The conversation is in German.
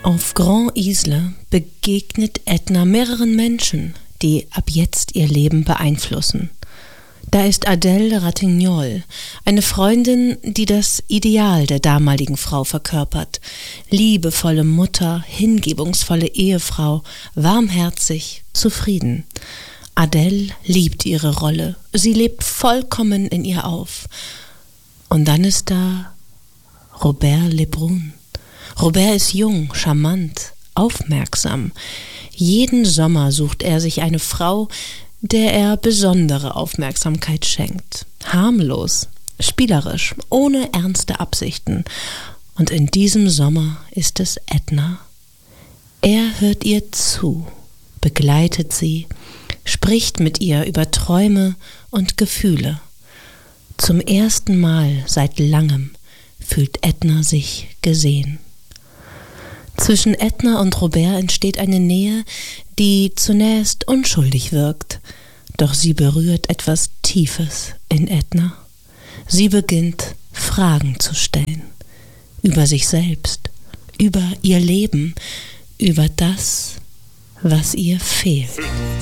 Auf Grand Isle begegnet Edna mehreren Menschen, die ab jetzt ihr Leben beeinflussen. Da ist Adèle Ratignolle, eine Freundin, die das Ideal der damaligen Frau verkörpert. Liebevolle Mutter, hingebungsvolle Ehefrau, warmherzig, zufrieden. Adèle liebt ihre Rolle, sie lebt vollkommen in ihr auf. Und dann ist da Robert Lebrun. Robert ist jung, charmant, aufmerksam. Jeden Sommer sucht er sich eine Frau, der er besondere Aufmerksamkeit schenkt. Harmlos, spielerisch, ohne ernste Absichten. Und in diesem Sommer ist es Edna. Er hört ihr zu, begleitet sie, spricht mit ihr über Träume und Gefühle. Zum ersten Mal seit langem fühlt Edna sich gesehen. Zwischen Edna und Robert entsteht eine Nähe, die zunächst unschuldig wirkt, doch sie berührt etwas Tiefes in Edna. Sie beginnt, Fragen zu stellen. Über sich selbst, über ihr Leben, über das, was ihr fehlt.